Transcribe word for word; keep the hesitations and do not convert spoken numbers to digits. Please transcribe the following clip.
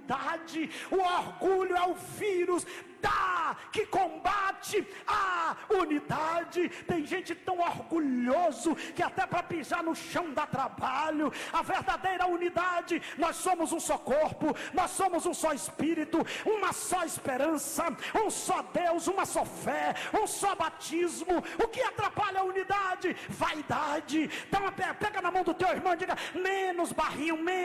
unidade. O orgulho é o vírus da, que combate a unidade. Tem gente tão orgulhoso que até para pisar no chão dá trabalho. A verdadeira unidade: nós somos um só corpo, nós somos um só espírito, uma só esperança, um só Deus, uma só fé, um só batismo. O que atrapalha a unidade? Vaidade. Então pega na mão do teu irmão e diga: menos barrinho, menos